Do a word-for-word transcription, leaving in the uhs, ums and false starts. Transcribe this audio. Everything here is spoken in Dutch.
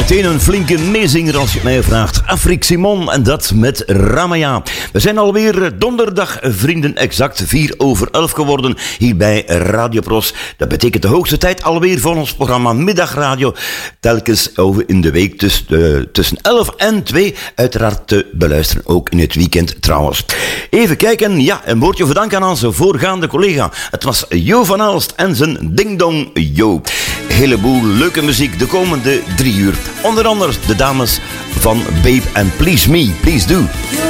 Meteen een flinke meezinger als je het mij vraagt. Afrique Simon en dat met Ramaya. We zijn alweer donderdag, vrienden, exact vier over elf geworden hier bij Radio Pros. Dat betekent de hoogste tijd alweer van ons programma Middagradio. Telkens over in de week tussen, uh, tussen elf en twee. Uiteraard te beluisteren, ook in het weekend trouwens. Even kijken, ja, een woordje voor dank aan onze voorgaande collega. Het was Jo van Aalst en zijn Ding Dong Jo. Een heleboel leuke muziek de komende drie uur. Onder andere de dames van Babe and Please Me, Please Do.